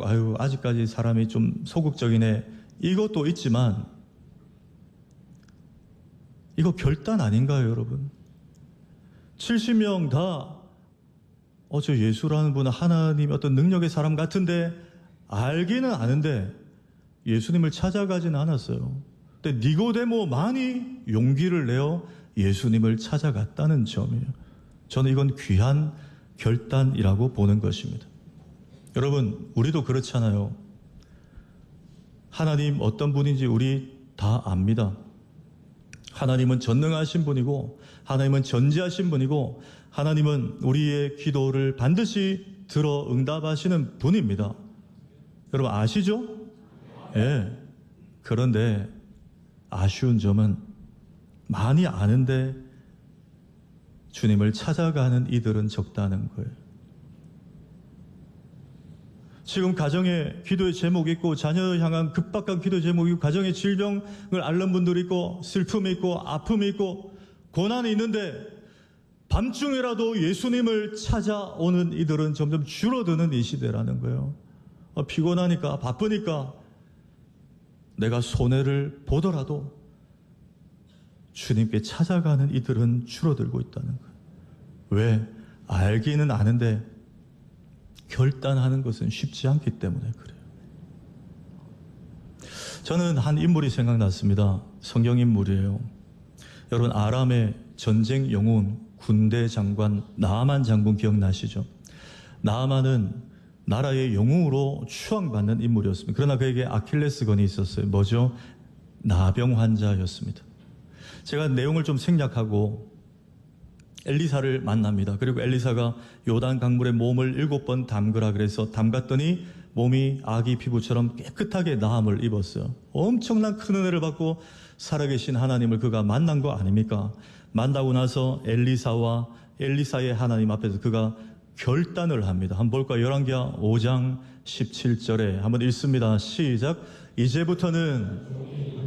아유, 아직까지 사람이 좀 소극적이네. 이것도 있지만, 이거 결단 아닌가요, 여러분? 70명 다, 저 예수라는 분은 하나님의 어떤 능력의 사람 같은데, 알기는 아는데, 예수님을 찾아가지는 않았어요. 근데 니고데모만이 용기를 내어 예수님을 찾아갔다는 점이에요. 저는 이건 귀한 결단이라고 보는 것입니다. 여러분, 우리도 그렇잖아요. 하나님 어떤 분인지 우리 다 압니다. 하나님은 전능하신 분이고, 하나님은 전지하신 분이고, 하나님은 우리의 기도를 반드시 들어 응답하시는 분입니다. 여러분 아시죠? 예. 그런데 아쉬운 점은 많이 아는데 주님을 찾아가는 이들은 적다는 거예요. 지금 가정에 기도의 제목이 있고, 자녀 향한 급박한 기도 제목이 있고, 가정의 질병을 앓는 분들이 있고, 슬픔이 있고, 아픔이 있고, 고난이 있는데 밤중이라도 예수님을 찾아오는 이들은 점점 줄어드는 이 시대라는 거예요. 피곤하니까, 바쁘니까 내가 손해를 보더라도 주님께 찾아가는 이들은 줄어들고 있다는 거예요. 왜? 알기는 아는데 결단하는 것은 쉽지 않기 때문에 그래요. 저는 한 인물이 생각났습니다. 성경 인물이에요. 여러분, 아람의 전쟁 영웅 군대 장관 나아만 장군 기억나시죠? 나아만은 나라의 영웅으로 추앙받는 인물이었습니다. 그러나 그에게 아킬레스건이 있었어요. 뭐죠? 나병 환자였습니다. 제가 내용을 좀 생략하고 엘리사를 만납니다. 그리고 엘리사가 요단 강물에 몸을 7번 담그라 그래서 담갔더니 몸이 아기 피부처럼 깨끗하게 나음을 입었어요. 엄청난 큰 은혜를 받고 살아계신 하나님을 그가 만난 거 아닙니까? 만나고 나서 엘리사와 엘리사의 하나님 앞에서 그가 결단을 합니다. 한번 볼까요? 열왕기하 5장 17절에 한번 읽습니다. 시작. 이제부터는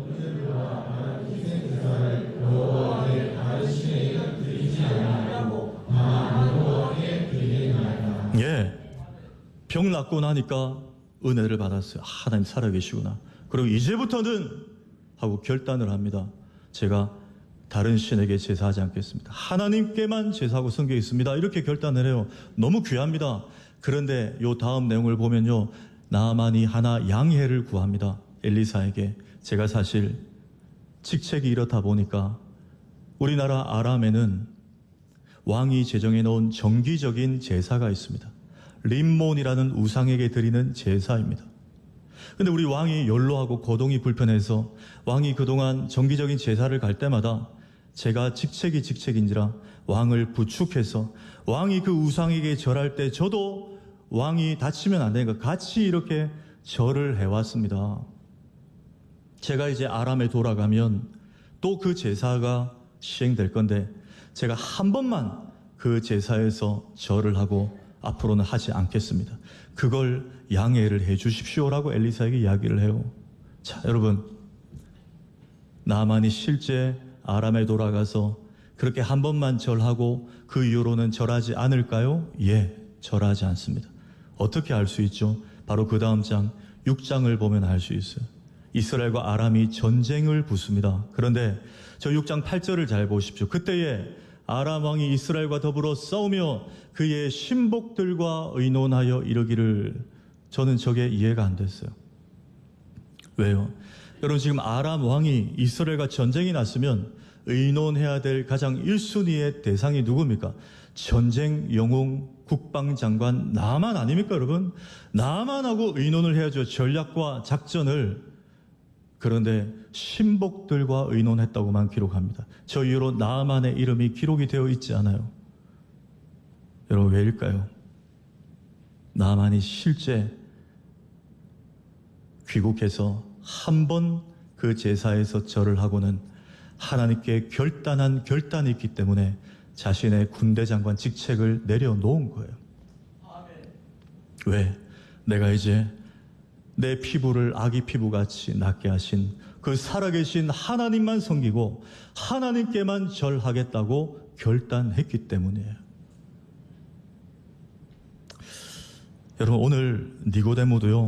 병 낫고 나니까 은혜를 받았어요. 하나님 살아계시구나. 그리고 이제부터는 하고 결단을 합니다. 제가 다른 신에게 제사하지 않겠습니다. 하나님께만 제사하고 성경에 있습니다. 이렇게 결단을 해요. 너무 귀합니다. 그런데 요 다음 내용을 보면요, 나아만이 하나 양해를 구합니다. 엘리사에게. 제가 사실 직책이 이렇다 보니까 우리나라 아람에는 왕이 제정해 놓은 정기적인 제사가 있습니다. 림몬이라는 우상에게 드리는 제사입니다. 근데 우리 왕이 연로하고 거동이 불편해서 왕이 그동안 정기적인 제사를 갈 때마다 제가 직책인지라 왕을 부축해서 왕이 그 우상에게 절할 때 저도 왕이 다치면 안 되니까 같이 이렇게 절을 해왔습니다. 제가 이제 아람에 돌아가면 또 그 제사가 시행될 건데 제가 한 번만 그 제사에서 절을 하고 앞으로는 하지 않겠습니다. 그걸 양해를 해 주십시오라고 엘리사에게 이야기를 해요. 자, 여러분, 나아만이 실제 아람에 돌아가서 그렇게 한 번만 절하고 그 이후로는 절하지 않을까요? 예, 절하지 않습니다. 어떻게 알 수 있죠? 바로 그 다음 장 6장을 보면 알 수 있어요. 이스라엘과 아람이 전쟁을 붙습니다. 그런데 저 6장 8절을 잘 보십시오. 그때에 아람 왕이 이스라엘과 더불어 싸우며 그의 신복들과 의논하여 이르기를, 저는 저게 이해가 안 됐어요. 왜요? 여러분, 지금 아람 왕이 이스라엘과 전쟁이 났으면 의논해야 될 가장 1순위의 대상이 누굽니까? 전쟁 영웅 국방장관 나아만 아닙니까, 여러분? 나아만하고 의논을 해야죠. 전략과 작전을. 그런데 신복들과 의논했다고만 기록합니다. 저 이후로 나아만의 이름이 기록이 되어 있지 않아요. 여러분, 왜일까요? 나아만이 실제 귀국해서 한 번 그 제사에서 절을 하고는 하나님께 결단한 결단이 있기 때문에 자신의 군대 장관 직책을 내려놓은 거예요. 왜? 내가 이제 내 피부를 아기 피부같이 낫게 하신 그 살아계신 하나님만 섬기고 하나님께만 절하겠다고 결단했기 때문이에요. 여러분, 오늘 니고데모도요,